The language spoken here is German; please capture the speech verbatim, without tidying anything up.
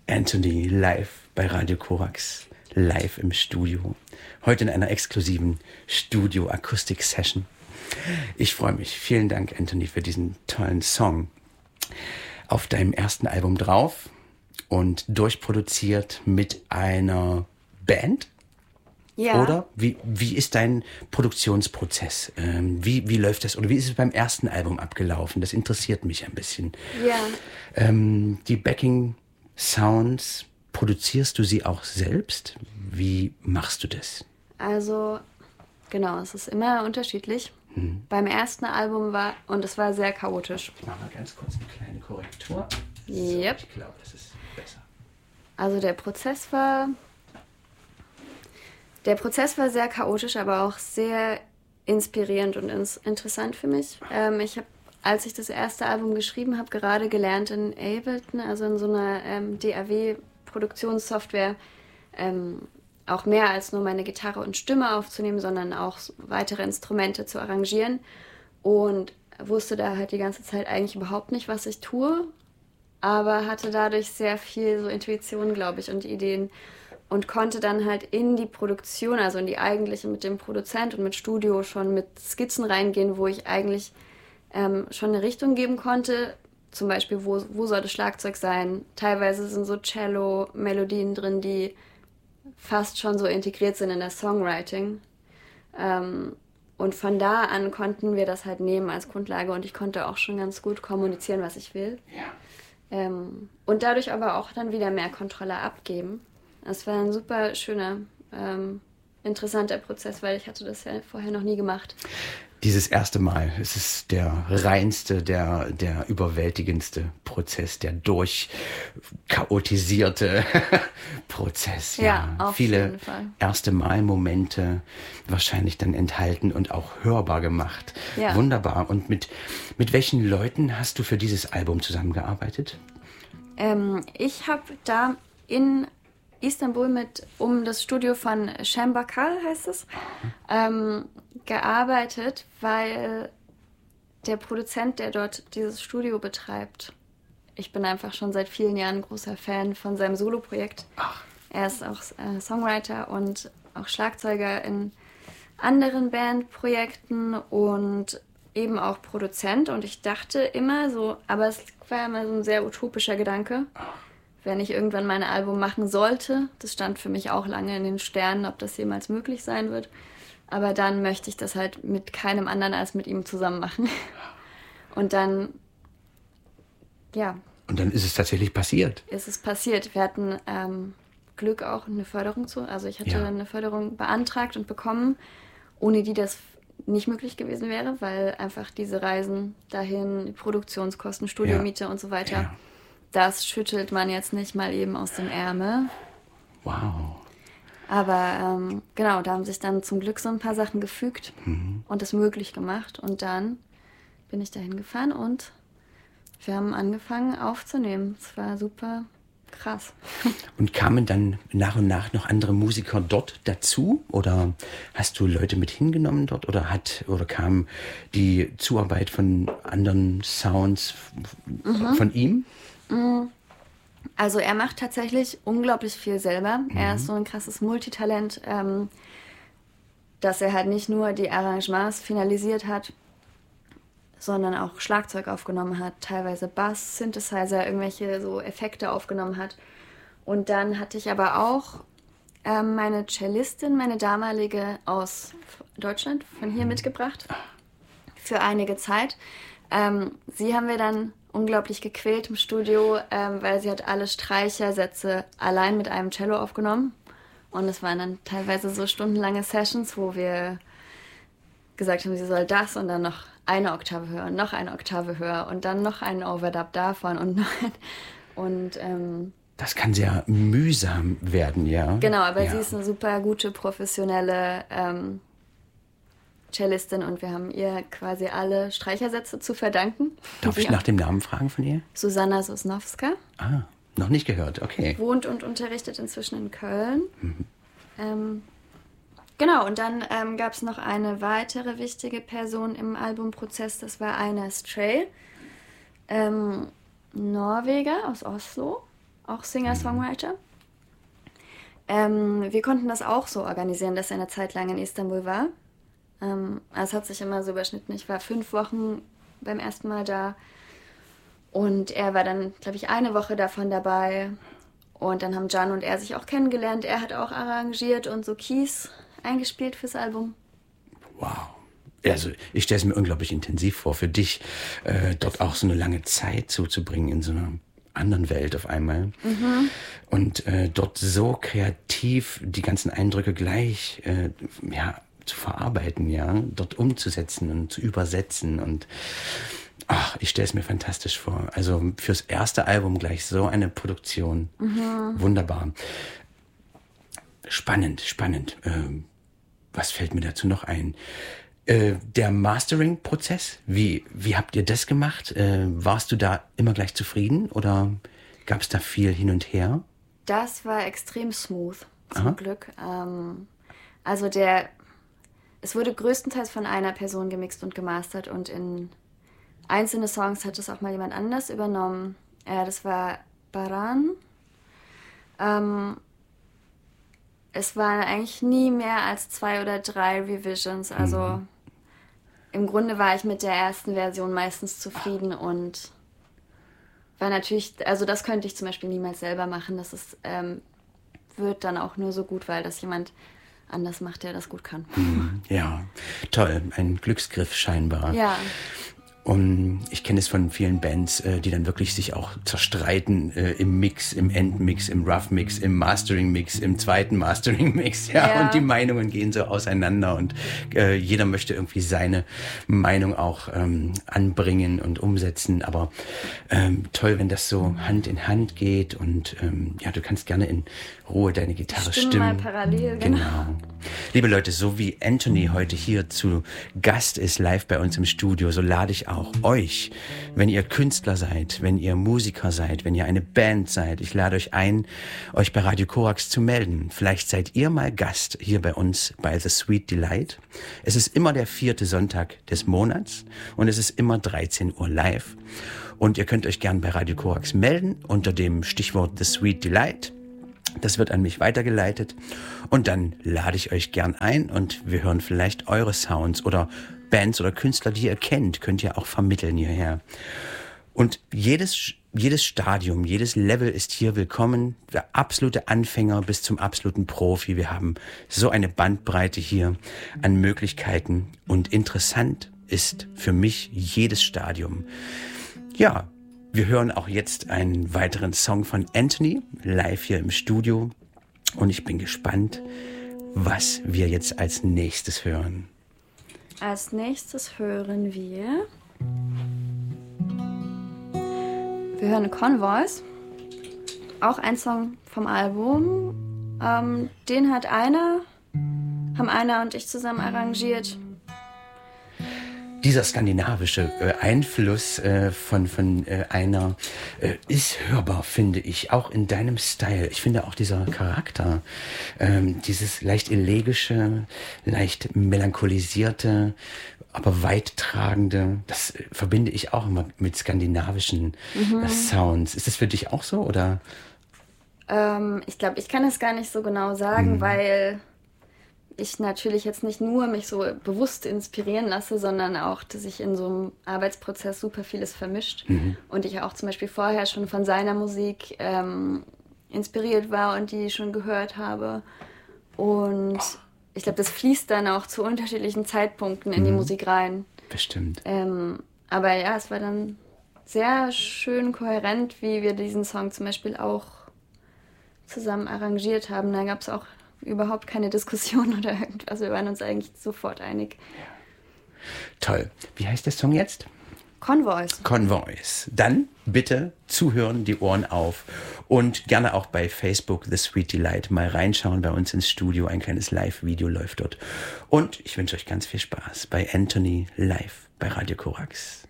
Anthony live bei Radio Korax, live im Studio. Heute in einer exklusiven Studio-Akustik-Session. Ich freue mich. Vielen Dank, Anthony, für diesen tollen Song. Auf deinem ersten Album drauf und durchproduziert mit einer Band. Ja. Oder? Wie, wie ist dein Produktionsprozess? Ähm, wie, wie läuft das? Oder wie ist es beim ersten Album abgelaufen? Das interessiert mich ein bisschen. Ja. Ähm, die Backing-Sounds, produzierst du sie auch selbst? Wie machst du das? Also, genau, es ist immer unterschiedlich. Hm. Beim ersten Album war, und es war sehr chaotisch. Ich mache mal ganz kurz eine kleine Korrektur. Yep. So, ich glaube, das ist besser. Also der Prozess war... Der Prozess war sehr chaotisch, aber auch sehr inspirierend und ins- interessant für mich. Ähm, ich habe, als ich das erste Album geschrieben habe, gerade gelernt in Ableton, also in so einer ähm, D A W-Produktionssoftware, ähm, auch mehr als nur meine Gitarre und Stimme aufzunehmen, sondern auch weitere Instrumente zu arrangieren. Und wusste da halt die ganze Zeit eigentlich überhaupt nicht, was ich tue, aber hatte dadurch sehr viel so Intuition, glaube ich, und Ideen. Und konnte dann halt in die Produktion, also in die eigentliche mit dem Produzent und mit Studio schon mit Skizzen reingehen, wo ich eigentlich ähm, schon eine Richtung geben konnte. Zum Beispiel, wo, wo soll das Schlagzeug sein? Teilweise sind so Cello-Melodien drin, die fast schon so integriert sind in das Songwriting. Ähm, und von da an konnten wir das halt nehmen als Grundlage und ich konnte auch schon ganz gut kommunizieren, was ich will. Ja. Ähm, und dadurch aber auch dann wieder mehr Kontrolle abgeben. Es war ein super schöner, ähm, interessanter Prozess, weil ich hatte das ja vorher noch nie gemacht. Dieses erste Mal, es ist der reinste, der, der überwältigendste Prozess, der durchchaotisierte Prozess. Ja, Ja, auf viele jeden Fall. erste Mal-Momente wahrscheinlich dann enthalten und auch hörbar gemacht. Ja. Wunderbar. Und mit, mit welchen Leuten hast du für dieses Album zusammengearbeitet? Ähm, ich habe da in Istanbul mit um das Studio von Shem Bakal, heißt es, ähm, gearbeitet, weil der Produzent, der dort dieses Studio betreibt, ich bin einfach schon seit vielen Jahren großer Fan von seinem Soloprojekt. Ach. Er ist auch äh, Songwriter und auch Schlagzeuger in anderen Bandprojekten und eben auch Produzent. Und ich dachte immer so, aber es war immer so ein sehr utopischer Gedanke, wenn ich irgendwann mein Album machen sollte. Das stand für mich auch lange in den Sternen, ob das jemals möglich sein wird. Aber dann möchte ich das halt mit keinem anderen als mit ihm zusammen machen. Und dann, ja. Und dann ist es tatsächlich passiert. Ist es passiert. Wir hatten ähm, Glück auch eine Förderung zu. Also ich hatte Ja. eine Förderung beantragt und bekommen, ohne die das nicht möglich gewesen wäre, weil einfach diese Reisen dahin, Produktionskosten, Studiomiete Ja. und so weiter, Ja. das schüttelt man jetzt nicht mal eben aus dem Ärmel. Wow. Aber ähm, genau, da haben sich dann zum Glück so ein paar Sachen gefügt Mhm. und es möglich gemacht. Und dann bin ich dahin gefahren und wir haben angefangen aufzunehmen. Es war super krass. Und kamen dann nach und nach noch andere Musiker dort dazu? Oder hast du Leute mit hingenommen dort? Oder hat oder kam die Zuarbeit von anderen Sounds f- von ihm? Also er macht tatsächlich unglaublich viel selber. Mhm. Er ist so ein krasses Multitalent, ähm, dass er halt nicht nur die Arrangements finalisiert hat, sondern auch Schlagzeug aufgenommen hat, teilweise Bass, Synthesizer, irgendwelche so Effekte aufgenommen hat. Und dann hatte ich aber auch ähm, meine Cellistin, meine damalige aus Deutschland, von hier mitgebracht, für einige Zeit. Ähm, sie haben wir dann unglaublich gequält im Studio, ähm, weil sie hat alle Streichersätze allein mit einem Cello aufgenommen. Und es waren dann teilweise so stundenlange Sessions, wo wir gesagt haben, sie soll das und dann noch eine Oktave höher und noch eine Oktave höher und dann noch einen Overdub davon und noch ein, und ähm, Das kann sehr mühsam werden, ja. genau, aber ja. sie ist eine super gute, professionelle ähm, Cellistin und wir haben ihr quasi alle Streichersätze zu verdanken. Darf Sie ich nach dem Namen fragen von ihr? Susanna Sosnowska. Ah, noch nicht gehört, okay. Wohnt und unterrichtet inzwischen in Köln. Mhm. Ähm, genau, und dann ähm, gab es noch eine weitere wichtige Person im Albumprozess, das war Einar Stray, ähm, Norweger aus Oslo, auch Singer-Songwriter. Mhm. Ähm, wir konnten das auch so organisieren, dass er eine Zeit lang in Istanbul war. Ähm, es hat sich immer so überschnitten. Ich war fünf Wochen beim ersten Mal da und er war dann, glaube ich, eine Woche davon dabei. Und dann haben Can und er sich auch kennengelernt. Er hat auch arrangiert und so Keys eingespielt fürs Album. Wow. Also ich stelle es mir unglaublich intensiv vor, für dich äh, dort auch so eine lange Zeit zuzubringen in so einer anderen Welt auf einmal. Mhm. Und äh, dort so kreativ die ganzen Eindrücke gleich äh, ja, zu verarbeiten, ja, dort umzusetzen und zu übersetzen. Und ach, ich stelle es mir fantastisch vor. Also fürs erste Album gleich so eine Produktion. Mhm. Wunderbar. Spannend, spannend. Ähm, was fällt mir dazu noch ein? Äh, der Mastering-Prozess, wie, wie habt ihr das gemacht? Äh, warst du da immer gleich zufrieden oder gab es da viel hin und her? Das war extrem smooth, zum Aha. Glück. Ähm, also der, es wurde größtenteils von einer Person gemixt und gemastert und in einzelne Songs hat es auch mal jemand anders übernommen. Äh, das war Baran. Ähm, es waren eigentlich nie mehr als zwei oder drei Revisions, also mhm. im Grunde war ich mit der ersten Version meistens zufrieden und war natürlich, also das könnte ich zum Beispiel niemals selber machen. Das ist, ähm, wird dann auch nur so gut, weil das jemand anders macht, der das gut kann. Ja, toll. Ein Glücksgriff scheinbar. Ja. Und ich kenne es von vielen Bands, äh, die dann wirklich sich auch zerstreiten äh, im Mix, im Endmix, im Rough-Mix, im Mastering-Mix, im zweiten Mastering-Mix. Ja, ja. Und die Meinungen gehen so auseinander und äh, jeder möchte irgendwie seine Meinung auch ähm, anbringen und umsetzen. Aber ähm, toll, wenn das so Hand in Hand geht und ähm, ja, du kannst gerne in Ruhe deine Gitarre stimmen. Stimmen mal parallel, genau. genau. Liebe Leute, so wie Anthony heute hier zu Gast ist, live bei uns im Studio, so lade ich auch euch, wenn ihr Künstler seid, wenn ihr Musiker seid, wenn ihr eine Band seid, ich lade euch ein, euch bei Radio Korax zu melden. Vielleicht seid ihr mal Gast hier bei uns bei The Sweet Delight. Es ist immer der vierte Sonntag des Monats und es ist immer dreizehn Uhr live. Und ihr könnt euch gern bei Radio Korax melden unter dem Stichwort The Sweet Delight. Das wird an mich weitergeleitet und dann lade ich euch gern ein und wir hören vielleicht eure Sounds oder Bands oder Künstler, die ihr kennt, könnt ihr auch vermitteln hierher. Und jedes, jedes Stadium, jedes Level ist hier willkommen. Der absolute Anfänger bis zum absoluten Profi. Wir haben so eine Bandbreite hier an Möglichkeiten und interessant ist für mich jedes Stadium. Ja, wir hören auch jetzt einen weiteren Song von Anthony, live hier im Studio. Und ich bin gespannt, was wir jetzt als nächstes hören. Als nächstes hören wir... Wir hören Convoys. Auch ein Song vom Album. Ähm, den hat einer, haben Einer und ich zusammen arrangiert. Dieser skandinavische äh, Einfluss äh, von, von äh, Einer äh, ist hörbar, finde ich, auch in deinem Style. Ich finde auch dieser Charakter, ähm, dieses leicht elegische, leicht melancholisierte, aber weittragende, das äh, verbinde ich auch immer mit skandinavischen mhm. äh, Sounds. Ist das für dich auch so, oder? Ähm, ich glaube, ich kann es gar nicht so genau sagen, mhm. weil... ich natürlich jetzt nicht nur mich so bewusst inspirieren lasse, sondern auch, dass ich in so einem Arbeitsprozess super vieles vermischt. Mhm. Und ich auch zum Beispiel vorher schon von seiner Musik ähm, inspiriert war und die schon gehört habe. Und ich glaube, das fließt dann auch zu unterschiedlichen Zeitpunkten in mhm. die Musik rein. Bestimmt. Ähm, aber ja, es war dann sehr schön kohärent, wie wir diesen Song zum Beispiel auch zusammen arrangiert haben. Da gab es auch überhaupt keine Diskussion oder irgendwas. Wir waren uns eigentlich sofort einig. Toll. Wie heißt der Song jetzt? Convoys. Convoys. Dann bitte zuhören, die Ohren auf und gerne auch bei Facebook The Sweet Delight mal reinschauen bei uns ins Studio. Ein kleines Live-Video läuft dort. Und ich wünsche euch ganz viel Spaß bei Anthony live bei Radio Korax.